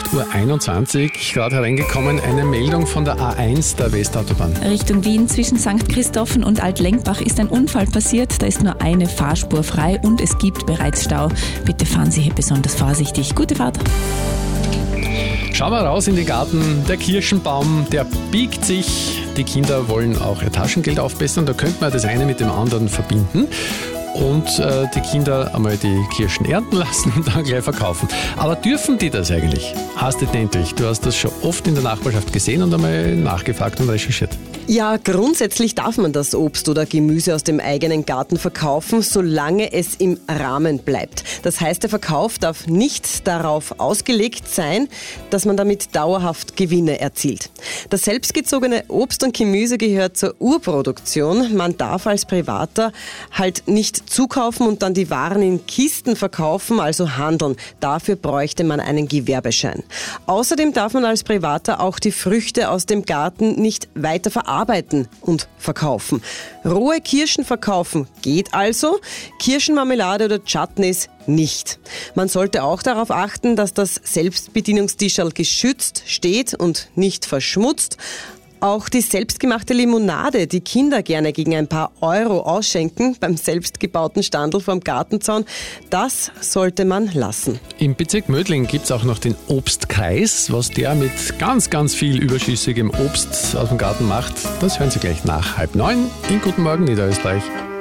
8:21 Uhr gerade hereingekommen. Eine Meldung von der A1 der Westautobahn. Richtung Wien zwischen St. Christophen und Altlenkbach ist ein Unfall passiert. Da ist nur eine Fahrspur frei und es gibt bereits Stau. Bitte fahren Sie hier besonders vorsichtig. Gute Fahrt. Schauen wir raus in den Garten. Der Kirschenbaum, der biegt sich. Die Kinder wollen auch ihr Taschengeld aufbessern. Da könnte man das eine mit dem anderen verbinden. Und die Kinder einmal die Kirschen ernten lassen und dann gleich verkaufen. Aber dürfen die das eigentlich? Hast du endlich? Du hast das schon oft in der Nachbarschaft gesehen und einmal nachgefragt und recherchiert. Ja, grundsätzlich darf man das Obst oder Gemüse aus dem eigenen Garten verkaufen, solange es im Rahmen bleibt. Das heißt, der Verkauf darf nicht darauf ausgelegt sein, dass man damit dauerhaft Gewinne erzielt. Das selbstgezogene Obst und Gemüse gehört zur Urproduktion. Man darf als Privater halt nicht zukaufen und dann die Waren in Kisten verkaufen, also handeln. Dafür bräuchte man einen Gewerbeschein. Außerdem darf man als Privater auch die Früchte aus dem Garten nicht weiter verarbeiten und verkaufen. Rohe Kirschen verkaufen geht also, Kirschenmarmelade oder Chutneys nicht. Man sollte auch darauf achten, dass das Selbstbedienungstischl geschützt steht und nicht verschmutzt. Auch die selbstgemachte Limonade, die Kinder gerne gegen ein paar Euro ausschenken beim selbstgebauten Standl vorm Gartenzaun, das sollte man lassen. Im Bezirk Mödling gibt es auch noch den Obstkreis. Was der mit ganz, ganz viel überschüssigem Obst aus dem Garten macht, das hören Sie gleich nach 8:30 in Guten Morgen Niederösterreich.